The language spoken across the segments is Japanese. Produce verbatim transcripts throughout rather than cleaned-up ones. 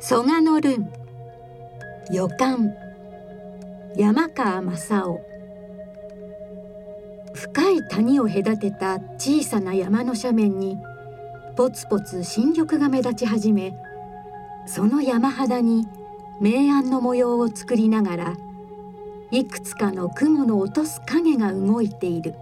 蘇我のルン、予感、山川正夫。深い谷を隔てた小さな山の斜面にポツポツ新緑が目立ち始め、その山肌に明暗の模様を作りながら、いくつかの雲の落とす影が動いている。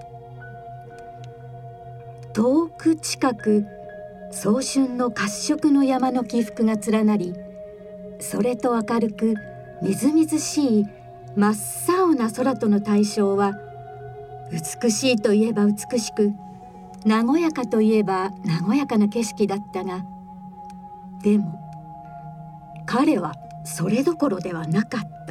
遠く近く早春の褐色の山の起伏が連なり、それと明るくみずみずしい真っ青な空との対照は、美しいといえば美しく、和やかといえば和やかな景色だったが、でも彼はそれどころではなかった。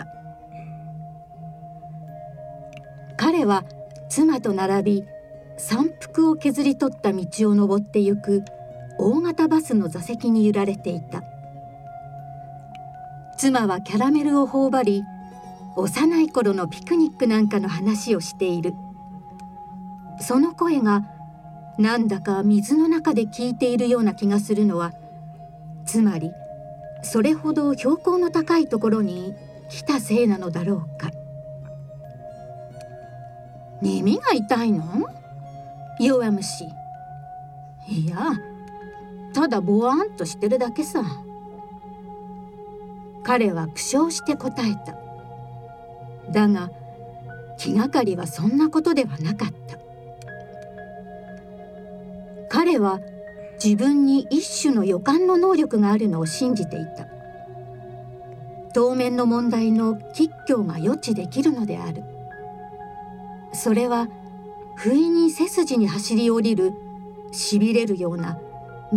彼は妻と並び山腹を削り取った道を登ってゆく大型バスの座席に揺られていた。妻はキャラメルを頬張り、幼い頃のピクニックなんかの話をしている。その声がなんだか水の中で聞いているような気がするのは、つまりそれほど標高の高いところに来たせいなのだろうか。耳が痛いの？弱虫。いや、ただボワンとしてるだけさ。彼は苦笑して答えた。だが気がかりはそんなことではなかった。彼は自分に一種の予感の能力があるのを信じていた。当面の問題の吉凶が予知できるのである。それは不意に背筋に走り降りるしびれるような